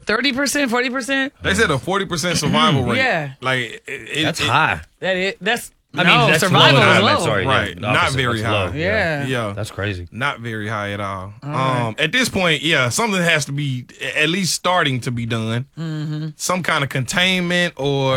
30%, 40%. They said a 40% survival rate. Yeah. Like That's high. That's that's survival low. is low. Sorry, Right. yeah, Not opposite. very That's high. low. Yeah. That's crazy. Not very high at all. At this point, something has to be at least starting to be done. Mm-hmm. Some kind of containment or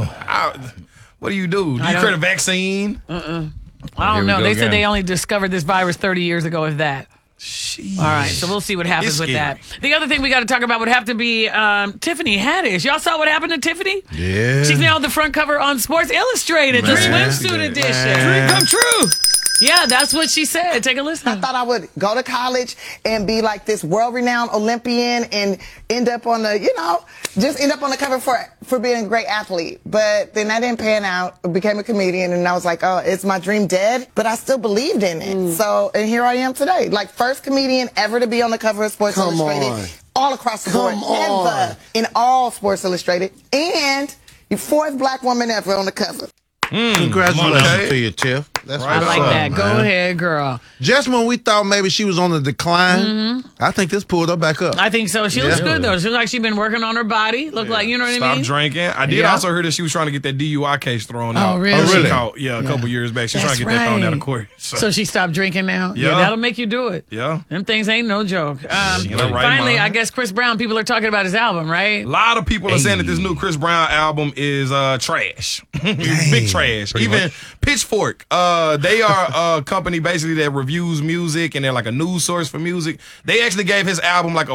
what do? Do you create a vaccine? I don't know. They said they only discovered this virus 30 years ago, if that. Jeez. All right, so we'll see what happens It's with scary. that. The other thing we got to talk about would have to be Tiffany Haddish. Y'all saw what happened to Tiffany? Yeah. She's now on the front cover on Sports Illustrated, the swimsuit edition. Dream come true. Yeah, that's what she said. Take a listen. I thought I would go to college and be like this world-renowned Olympian and end up on the, just end up on the cover for being a great athlete. But then that didn't pan out. I became a comedian, and I was like, oh, is my dream dead? But I still believed in it. So, and here I am today. Like, first comedian ever to be on the cover of Sports Illustrated. All across the board. Ever. In all Sports Illustrated. And the fourth black woman ever on the cover. Congratulations to you, Tiff. That's I like that. Go ahead, girl. Just when we thought maybe she was on the decline, I think this pulled her back up. I think so. She looks good, though. She looks like she's been working on her body. Look like, you know what I mean? Stop drinking. I did also hear that she was trying to get that DUI case thrown out. Oh, really? She caught, a couple years back. She's trying to get that thrown out of court. So she stopped drinking now? Yeah. That'll make you do it. Yeah. Them things ain't no joke. Right, finally, Mom. I guess Chris Brown, people are talking about his album, right? A lot of people are saying that this new Chris Brown album is trash. Big trash. Even Pitchfork. They are a company basically that reviews music and they're like a news source for music. They actually gave his album like a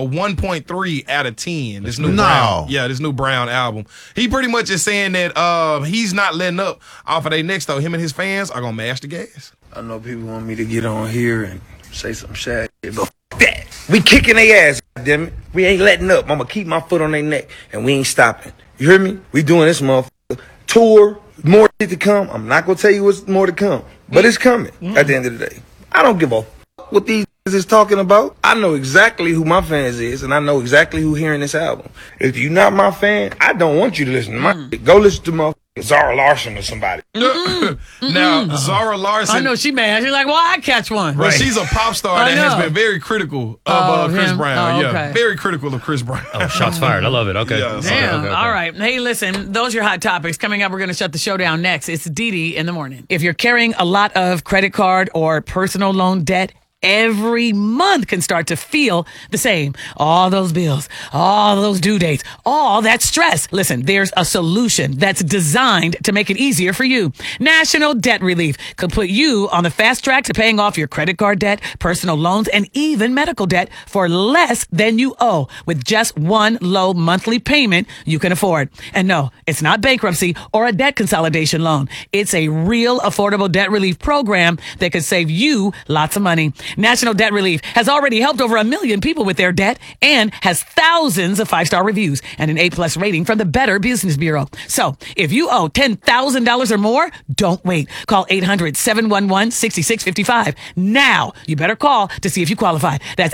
1.3 out of 10. This new Brown. Yeah, this new Brown album. He pretty much is saying that he's not letting up off of their next though. Him and his fans are gonna mash the gas. I know people want me to get on here and say some shit, but f that. We kicking their ass, goddammit. We ain't letting up. I'ma keep my foot on their neck, and we ain't stopping. You hear me? We doing this motherfucker. Tour, more shit to come. I'm not gonna tell you what's more to come, but it's coming at the end of the day. I don't give a f what these is talking about. I know exactly who my fans is, and I know exactly who hearing this album. If you're not my fan, I don't want you to listen to my shit. Go listen to my Zara Larson or somebody. Now, Zara Larson. I know she mad. She's like, well, I catch one. Well, she's a pop star that has been very critical of Chris Brown. Okay. Very critical of Chris Brown. Oh, shots fired. I love it. Okay. Yeah, Damn. Okay. All right. Hey, listen, those are your hot topics. Coming up, we're going to shut the show down next. It's Dee Dee in the morning. If you're carrying a lot of credit card or personal loan debt, every month can start to feel the same. All those bills, all those due dates, all that stress. Listen, there's a solution that's designed to make it easier for you. National Debt Relief could put you on the fast track to paying off your credit card debt, personal loans, and even medical debt for less than you owe with just one low monthly payment you can afford. And no, it's not bankruptcy or a debt consolidation loan. It's a real affordable debt relief program that could save you lots of money. National Debt Relief has already helped over 1 million people with their debt and has thousands of 5-star reviews and an A+ rating from the Better Business Bureau. So if you owe $10,000 or more, don't wait. Call 800-711-6655. Now, you better call to see if you qualify. That's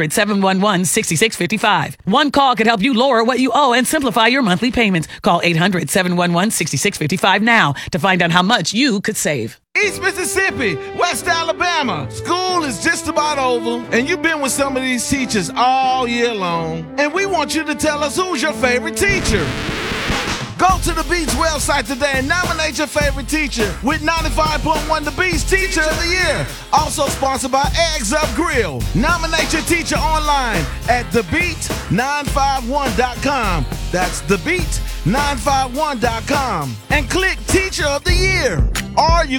800-711-6655. One call could help you lower what you owe and simplify your monthly payments. Call 800-711-6655 now to find out how much you could save. East Mississippi, West Alabama. School is just about over, and you've been with some of these teachers all year long. And we want you to tell us who's your favorite teacher. Go to the Beats website today and nominate your favorite teacher with 95.1 The Beats Teacher of the Year. Also sponsored by Eggs Up Grill. Nominate your teacher online at thebeat951.com. That's thebeat951.com. And click Teacher of the Year. Or you